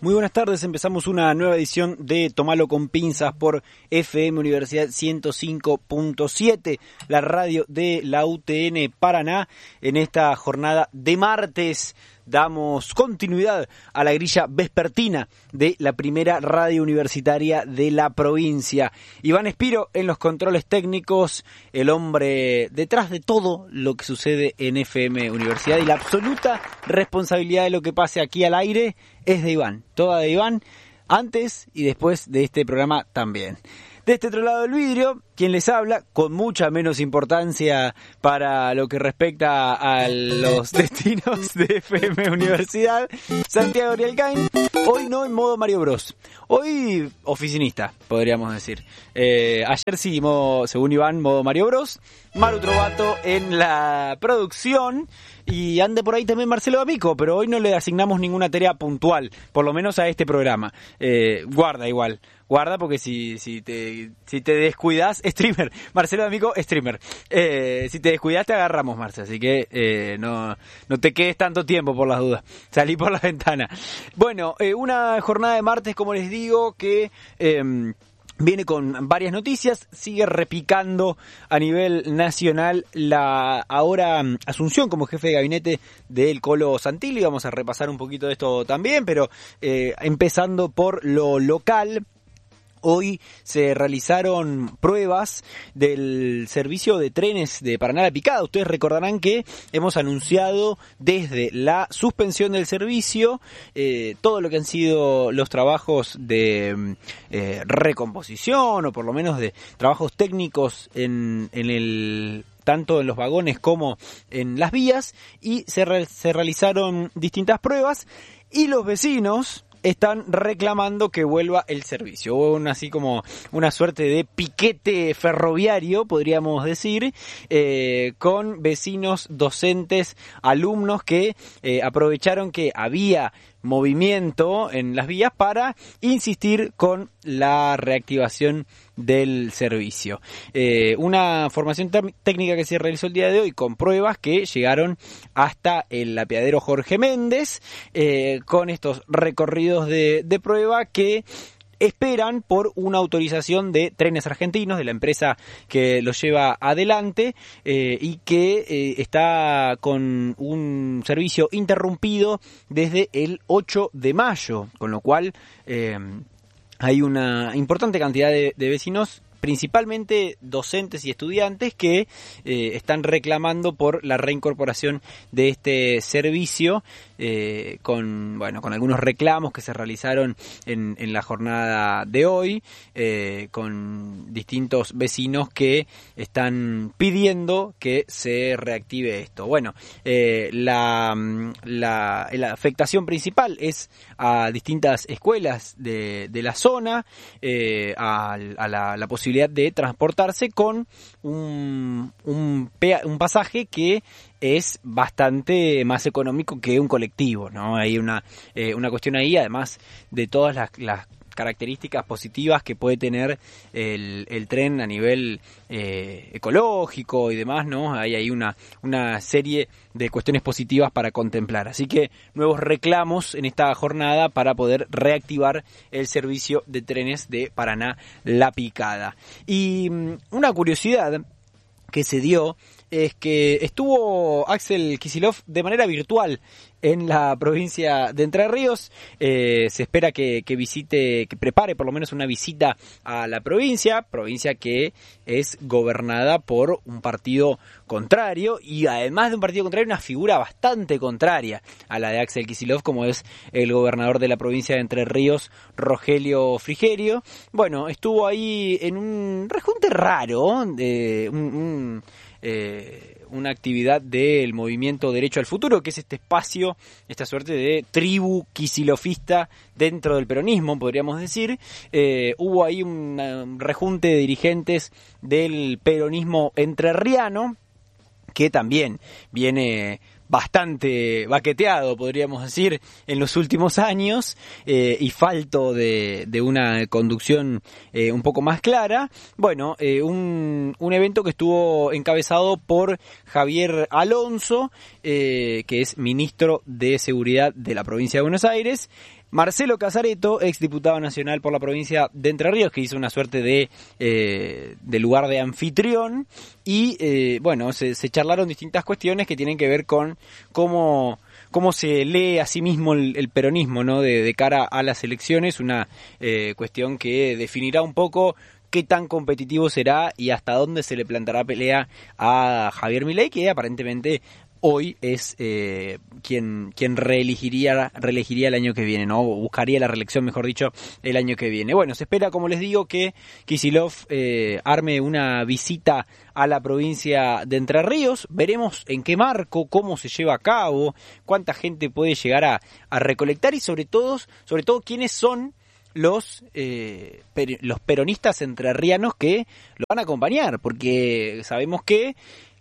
Muy buenas tardes, empezamos una nueva edición de Tomalo con Pinzas por FM Universidad 105.7, la radio de la UTN Paraná. En esta jornada de martes damos continuidad a la grilla vespertina de la primera radio universitaria de la provincia. Iván Espiro en los controles técnicos, el hombre detrás de todo lo que sucede en FM Universidad, y la absoluta responsabilidad de lo que pase aquí al aire es de Iván, toda de Iván, antes y después de este programa también. De este otro lado del vidrio, quien les habla, con mucha menos importancia para lo que respecta a los destinos de FM Universidad, Santiago Arialcain, hoy no en modo Mario Bros, hoy oficinista, podríamos decir. Ayer sí, según Iván, modo Mario Bros, Maru Trovato en la producción, y ande por ahí también Marcelo D'Amico, pero hoy no le asignamos ninguna tarea puntual, por lo menos a este programa. Guarda porque si te descuidas, streamer, Marcelo D'Amico, streamer. Si te descuidas te agarramos, Marce, así que no te quedes tanto tiempo por las dudas. Salí por la ventana. Bueno, una jornada de martes, como les digo, que viene con varias noticias, sigue repicando a nivel nacional la ahora asunción como jefe de gabinete del Colo Santilli. Vamos a repasar un poquito de esto también, pero empezando por lo local. Hoy se realizaron pruebas del servicio de trenes de Paraná La Picada. Ustedes recordarán que hemos anunciado desde la suspensión del servicio todo lo que han sido los trabajos de recomposición, o por lo menos de trabajos técnicos en el tanto en los vagones como en las vías, y se realizaron distintas pruebas, y los vecinos están reclamando que vuelva el servicio. Hubo así como una suerte de piquete ferroviario, podríamos decir, con vecinos, docentes, alumnos que aprovecharon que había movimiento en las vías para insistir con la reactivación del servicio. Una formación técnica que se realizó el día de hoy con pruebas que llegaron hasta el apeadero Jorge Méndez, con estos recorridos de prueba que esperan por una autorización de Trenes Argentinos, de la empresa que los lleva adelante, y que está con un servicio interrumpido desde el 8 de mayo, con lo cual hay una importante cantidad de vecinos, principalmente docentes y estudiantes, que están reclamando por la reincorporación de este servicio, con algunos reclamos que se realizaron en la jornada de hoy, con distintos vecinos que están pidiendo que se reactive esto. Bueno, la afectación principal es a distintas escuelas de la zona, a la posibilidad de transportarse con un pasaje que es bastante más económico que un colectivo, ¿no? Hay una cuestión ahí, además de todas las características positivas que puede tener el tren a nivel ecológico y demás, ¿no? Hay ahí una serie de cuestiones positivas para contemplar. Así que nuevos reclamos en esta jornada para poder reactivar el servicio de trenes de Paraná La Picada. Y una curiosidad que se dio es que estuvo Axel Kicillof de manera virtual en la provincia de Entre Ríos. Se espera que prepare por lo menos una visita a la provincia que es gobernada por un partido contrario, y además de un partido contrario, una figura bastante contraria a la de Axel Kicillof, como es el gobernador de la provincia de Entre Ríos, Rogelio Frigerio. Bueno, estuvo ahí en un rejunte raro, una actividad del movimiento Derecho al Futuro, que es este espacio, esta suerte de tribu kicilofista dentro del peronismo, podríamos decir. Hubo ahí un rejunte de dirigentes del peronismo entrerriano, que también viene bastante baqueteado, podríamos decir, en los últimos años, y falto de una conducción un poco más clara. Bueno, un evento que estuvo encabezado por Javier Alonso, que es ministro de Seguridad de la provincia de Buenos Aires, Marcelo Casareto, exdiputado nacional por la provincia de Entre Ríos, que hizo una suerte de lugar de anfitrión, y bueno, se charlaron distintas cuestiones que tienen que ver con cómo se lee a sí mismo el peronismo, ¿no? De cara a las elecciones, una cuestión que definirá un poco qué tan competitivo será y hasta dónde se le plantará pelea a Javier Milei, que aparentemente hoy es quien reelegiría el año que viene, ¿no? Buscaría la reelección, mejor dicho, el año que viene. Bueno, se espera, como les digo, que Kicillof arme una visita a la provincia de Entre Ríos. Veremos en qué marco, cómo se lleva a cabo, cuánta gente puede llegar a recolectar y sobre todo quiénes son los peronistas entrerrianos que lo van a acompañar, porque sabemos que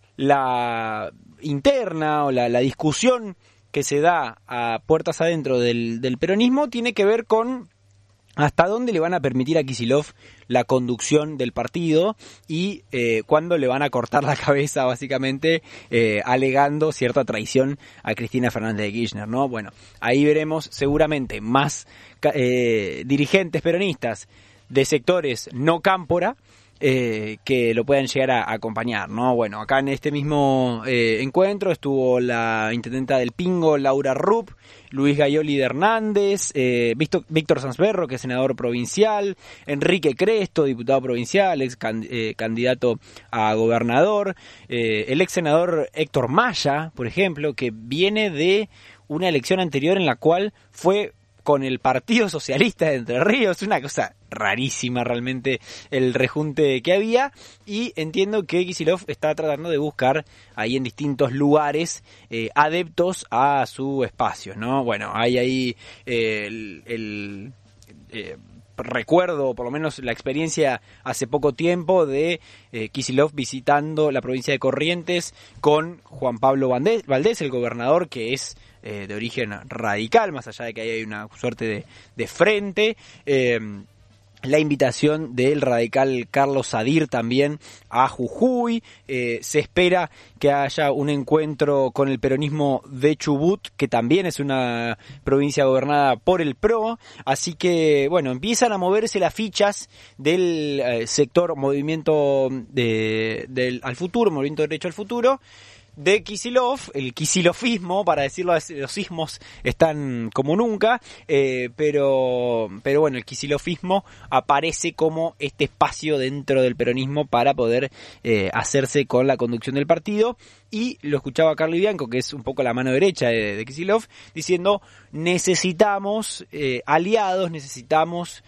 la interna o la discusión que se da a puertas adentro del peronismo tiene que ver con hasta dónde le van a permitir a Kicillof la conducción del partido y cuándo le van a cortar la cabeza, básicamente, alegando cierta traición a Cristina Fernández de Kirchner, ¿no? Bueno, ahí veremos seguramente más dirigentes peronistas de sectores no cámpora que lo puedan llegar a acompañar, ¿no? Bueno, acá en este mismo encuentro estuvo la intendenta del Pingo, Laura Rupp, Luis Gayoli de Hernández, Víctor Sanzberro, que es senador provincial, Enrique Cresto, diputado provincial, ex candidato a gobernador, el ex senador Héctor Maya, por ejemplo, que viene de una elección anterior en la cual fue con el Partido Socialista de Entre Ríos, una cosa rarísima realmente el rejunte que había, y entiendo que Kicillof está tratando de buscar ahí en distintos lugares adeptos a su espacio, ¿no? Bueno, hay ahí recuerdo, por lo menos la experiencia hace poco tiempo de Kicillof visitando la provincia de Corrientes con Juan Pablo Valdés, el gobernador, que es de origen radical, más allá de que ahí hay una suerte de frente. La invitación del radical Carlos Sadir también a Jujuy. Se espera que haya un encuentro con el peronismo de Chubut, que también es una provincia gobernada por el PRO. Así que, bueno, empiezan a moverse las fichas del sector movimiento al futuro, movimiento derecho al futuro, de Kicillof, el kicilofismo, para decirlo, los sismos están como nunca, pero bueno, el kicilofismo aparece como este espacio dentro del peronismo para poder hacerse con la conducción del partido. Y lo escuchaba Carly Bianco, que es un poco la mano derecha de Kicillof, diciendo: necesitamos aliados, necesitamos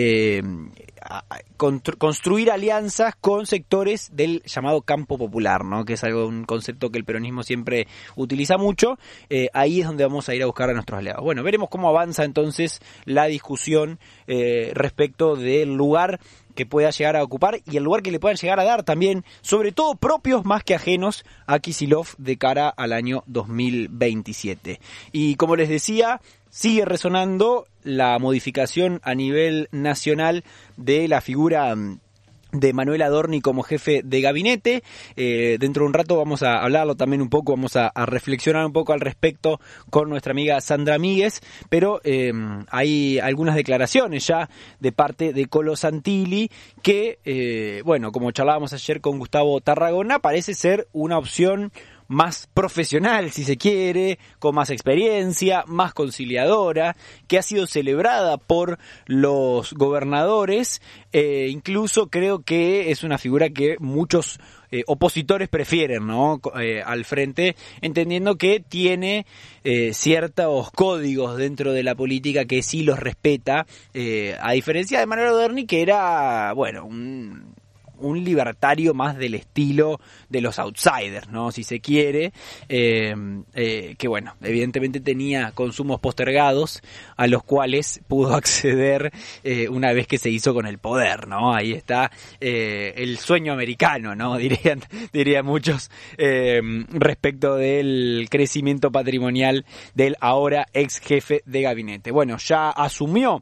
construir alianzas con sectores del llamado campo popular, ¿no? Que es un concepto que el peronismo siempre utiliza mucho. Ahí es donde vamos a ir a buscar a nuestros aliados. Bueno, veremos cómo avanza entonces la discusión respecto del lugar que pueda llegar a ocupar y el lugar que le puedan llegar a dar también, sobre todo propios más que ajenos a Kicillof de cara al año 2027. Y como les decía, sigue resonando la modificación a nivel nacional de la figura de Manuel Adorni como jefe de gabinete. Dentro de un rato vamos a hablarlo también un poco, vamos a reflexionar un poco al respecto con nuestra amiga Sandra Míguez, pero hay algunas declaraciones ya de parte de Colo Santilli que, bueno, como charlábamos ayer con Gustavo Tarragona, parece ser una opción más profesional, si se quiere, con más experiencia, más conciliadora, que ha sido celebrada por los gobernadores. Incluso creo que es una figura que muchos opositores prefieren, ¿no? Al frente, entendiendo que tiene ciertos códigos dentro de la política que sí los respeta, a diferencia de Manuel Adorni, que era, bueno, un libertario más del estilo de los outsiders, ¿no? Si se quiere, que bueno, evidentemente tenía consumos postergados a los cuales pudo acceder una vez que se hizo con el poder, ¿no? Ahí está el sueño americano, ¿no? Dirían muchos respecto del crecimiento patrimonial del ahora ex jefe de gabinete. Bueno, ya asumió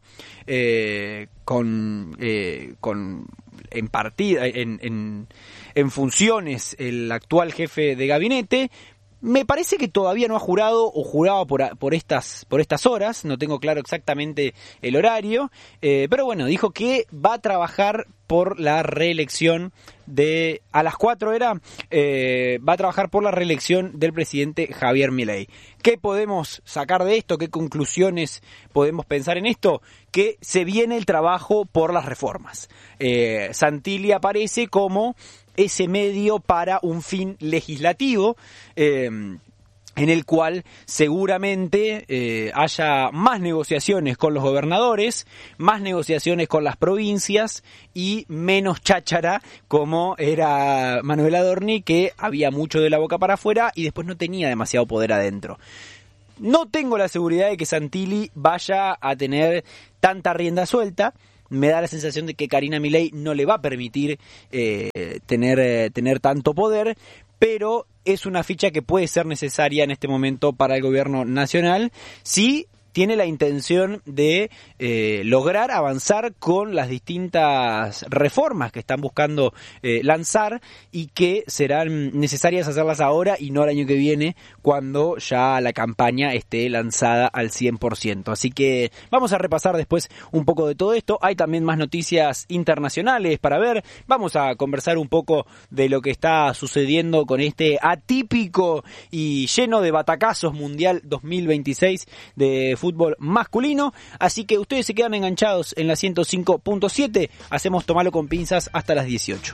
en funciones el actual jefe de gabinete. Me parece que todavía no ha jurado o juraba por estas horas, no tengo claro exactamente el horario, pero bueno, dijo que va a trabajar por la reelección a las 4 va a trabajar por la reelección del presidente Javier Milei. ¿Qué podemos sacar de esto? ¿Qué conclusiones podemos pensar en esto? Que se viene el trabajo por las reformas. Santilli aparece como ese medio para un fin legislativo, en el cual seguramente haya más negociaciones con los gobernadores, más negociaciones con las provincias y menos cháchara como era Manuel Adorni, que había mucho de la boca para afuera y después no tenía demasiado poder adentro. No tengo la seguridad de que Santilli vaya a tener tanta rienda suelta. Me da la sensación de que Karina Milei no le va a permitir tener tanto poder, pero es una ficha que puede ser necesaria en este momento para el gobierno nacional si tiene la intención de lograr avanzar con las distintas reformas que están buscando lanzar y que serán necesarias hacerlas ahora y no el año que viene, cuando ya la campaña esté lanzada al 100%. Así que vamos a repasar después un poco de todo esto. Hay también más noticias internacionales para ver. Vamos a conversar un poco de lo que está sucediendo con este atípico y lleno de batacazos Mundial 2026 de fútbol masculino, así que ustedes se quedan enganchados en la 105.7, hacemos Tomalo con Pinzas hasta las 18.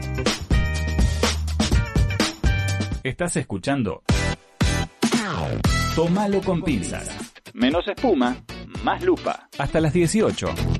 Estás escuchando Tomalo con Pinzas. Menos espuma, más lupa. Hasta las 18.